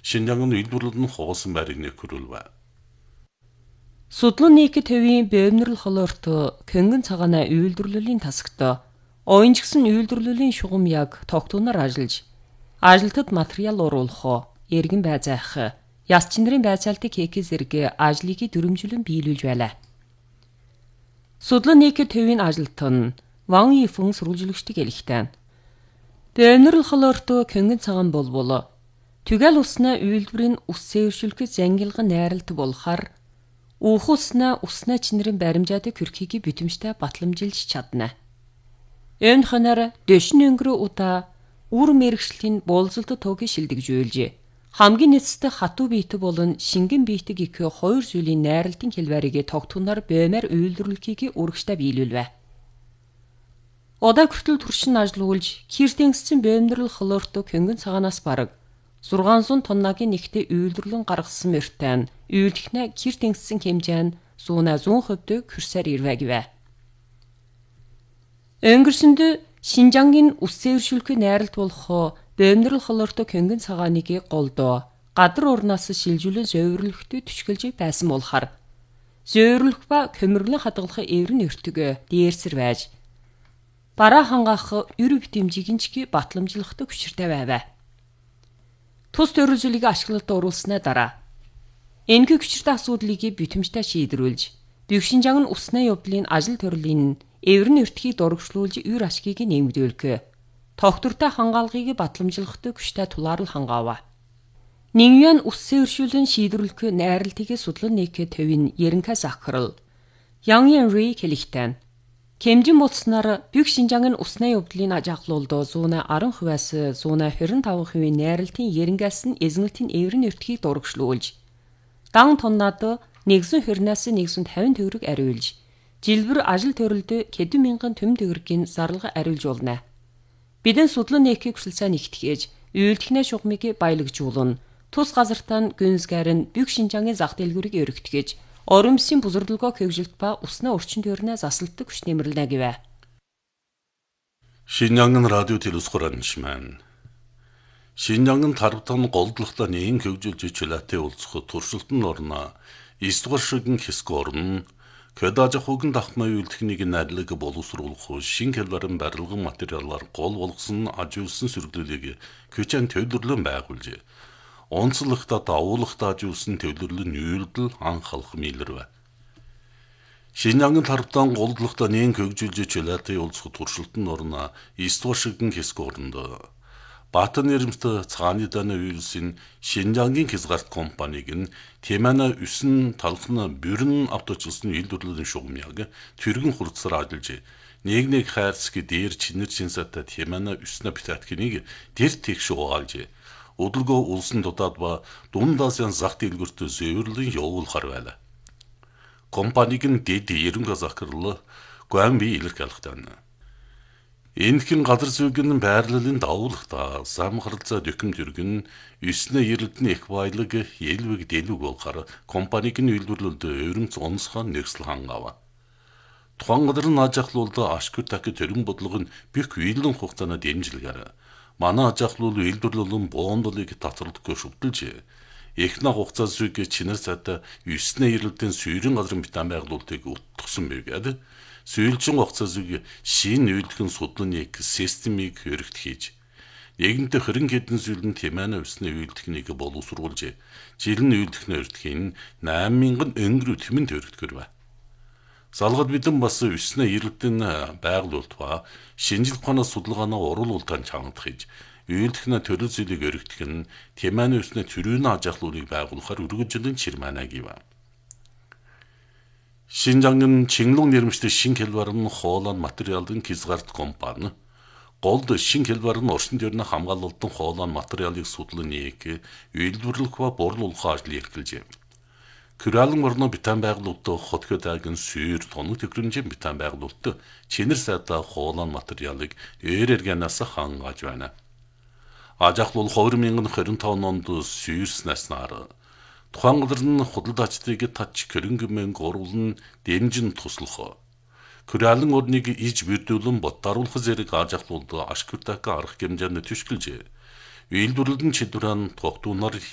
Шинжаангын үйлдвэрлэлд нь хоосон байрыг нөхөрүүлвэ. Судлууны төвийн бөмнөрл холоорт көнгөн цагаана үйлдвэрлэлийн тасагт оюунжгсан үйлдвэрлэлийн шугам яг тогтунаар ажилтад материал оруулах, эргэн байзаах, яс чинрийн байцаалтыг хийх зэрэг ажлыг дүрмжлэн биелүүлж байлаа. Судлууны төвийн ажилт нь Ван Йифэн сурвалжлагчдыг хэлэхдээ бөмнөрл холоорт көнгөн цагаан болбол түгэл усна үйлдвэрийн ус зэвэршүүлэх зангилган найралт болохаар ух усна чинрийн баримжаадаг хүрхийг бүтэмжтэй батламжилж чадна. Энд хоноор дэшин өнгөрөө удаа үр мэрэгчлийн болзолт тоогийн шилдэгжүүлж хамгийн нэцэст хатуу биетэ болон шингэн биетэг их хоёр зүйлийн найралтын хэлбэрийг тогтунаар бөмөр үйлдвэрлэхийг урагштай биелүүлвэ. Удаа хүртэл туршин ажиллуулж киртэнсцэн бөмнөрл холоорт көнгөн цагаанаас бараг 600 тоннагийн нэгтээ үйлдвэрлэн гаргасан мөртөө үйлдэх киртэнсцэн хэмжээ нь 100% хүрсээр ирвэ гэвэ. Өнгөрсөнд Шинжаангийн ус зэвэршүүлэхүй найралт болох бөмнөрл холоорт көнгөн цагааныг голдоо гадар урнаас шилжүүлэн зөөвөрлөхтэй түшгэлж байсан болохоор зөөвөрлөх ба көмөрлөн хадгалах эврэн өртөг дээрсэр байж бараа хангаах өр битэмжигэнчги батламжлахтай хүчиртэй байваа. Тус төрөлжлийг ашиглалтад оруулснаа дараа энэхүү хүчиртэй асуудлыг бүтэмжтэй шийдвэрлэж Бэх Шинжаан усны явдлын ажил төрлийн эврэн өртгийг дурагшлуулж өр ашгийг нэмэгдүүлэх тогтвортой хангаалгыг батламжлахтай хүчтэй тулаарл хангаава. Нэгэн ус зэвэршүүлэн шийдвэрлэх найралтыг судлан төвийн Еренхай Захарл Ян Янри хэлэхдээ Хэмжин болсноор Бэх Шинжаан усны явдлын аж ахлуулд 110%-аас 125% найралтын Еренгээс нь эзэнэлтийн эврэн өртгийг дурагшлуулж дан тоннаад 120-наас 150 төгрөг ариулж жилбэр ажил төрөлд хэдэн мянган төм төгрөгийн зарлага ариулж болно. Бидэн судлан хүсэлцээ нэгтгэж үйлдэлхнээ шугамыг баялагжуулна. Тус газартаа гүнзгэр нь Бэх Шинжаангийн зах дэлгүүрийг өргөтгөж оромсын бузардлагоо хөвжилт ба усны орчин тойрны заслалтдаг хүч нэмэрлэнэ гэвэ. Шинжаангын радио телевизхоранчман. Шинжаангын тарвтан голдлохтой нээн хөгжүүлж чөлөөтэй уулзах туршилтын орно. Истугар шигэн хэсэг орно. Көдажахугын дахмаа үйлдэхнийг найрлаг боловсруулах шин хэлбэрэн барилгын материалаар гол болгосон ажиулсан сөргөлөлийг көчөн төвлөрлөн байгуулж онцлогтой давуулгатай ажиулсан төвлөрлөн үйлдэл анхалах мэлэрвэ. Шинжаангийн тарвтан голдлохтой нээн хөгжүүлж чөлөөтэй уулзах туршилтын орно. Истугар шигэн хэсэг орно. Баатар нэрмэт цааны даны вирусын Шинжаангийн хязгаарт компаниг нь Темана 9 талхна бүрэн авточлсан үйлдвэрлэлийн шугамыг тэргэн хурцсаар ажиллаж нэг хайрцаг дээр чинэр шинсатай Темана 9 битаткиныг тэр тэгш угаалж өдөлгөө улсын дудаад ба дундаас зах дэлгүүрт зөөвөрлөн явуулахар байлаа. Компаниг нь дэд Еренхай Захарл Гуанби илэрхийлэхдээ энэхэн газар зүйн байрлалын давуулгатай самхарлцаа дөкөм төргөн 9 эрэлтний их баялаг елвэг дэлүг болохоор компаниг нь үйлдвэрлэлд өрөмц онцгой нэгсэл хангаав. Тухайн газар нь аж ахлуулд ашгүй так төрөн бодлого нь бих үйлдэн хугацаанд дэмжлэгээр манай аж ахлуул үйлдвэрлэлэн боондолыг татварлахгүй шүтэлж эхнэ хугацаа зүйг чинэр цаата 9 эрэлтийн сүйрэн газрын битан байгуулалтыг утгсан байгаад сүйрэлжин хугацаа зүйг шин үйлдэх судланы системийг хөрөгт хийж нэгэнтээ хөрөн хэдэн сүүлэн Темана 9-ны үйлдэхнийг боловсруулж жилэн үйлдэхнээ өртөхийн 8000 өнгөрөө тэмэн төрөгдгөрвэ. Залгад бидэн бас 9-ны эрэлтийн байгуулалт ба шинжлэх ухааны судалгааны уруулалтанд чангадах хийж үйлдэхнээ төрөл зүйлийг өргөдөх нь Темана 9-ны төрийн аж ахлуулыг байгуулахаар өргөжлөн чирмана гэв. Шинжаангийн Чинглун нэрмжтэй шин хэлбэрэн хоолон материалын хязгаарт компани голд шин хэлбэрэн орчин тойрны хамгаалалтын хоолон материалыг судлан нээх үйлдвэрлэх ба борлуулах ажил эрхэлжээ. Күралан орно битан байгуулалтад хотготайгэн сүйр тоног төхрөмжийн битан байгуулалтад чинэр сайдаа хоолон материалыг эргэнээс хангааж байна. Аж ахлуул 2025 онд сүйрснээр тухайн газар нь худалдаачдыг тач хөрөнгөмэн гурван дэмжин туслах. Күралан орныг иж бүрдүүлэн боддаруулах зэрэг аж ахлуулд ашгүйтэй арга хэмжээнд түшгэлж үйлдвэрлэлэн чиглэлэн тогтуунаар